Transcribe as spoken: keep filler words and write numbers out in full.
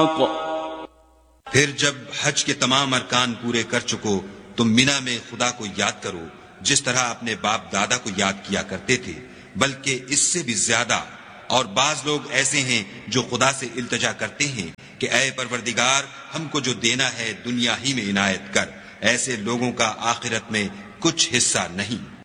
फिर जब हज के तमाम अरकान पूरे कर चुको तुम मिना में खुदा को याद करो जिस तरह अपने बाप दादा को याद किया करते थे, बल्कि इससे भी ज्यादा। और बाज लोग ऐसे हैं जो खुदा से इल्तजा करते हैं कि ऐ परवरदिगार, हमको जो देना है दुनिया ही में इनायत कर। ऐसे लोगों का आखिरत में कुछ हिस्सा नहीं।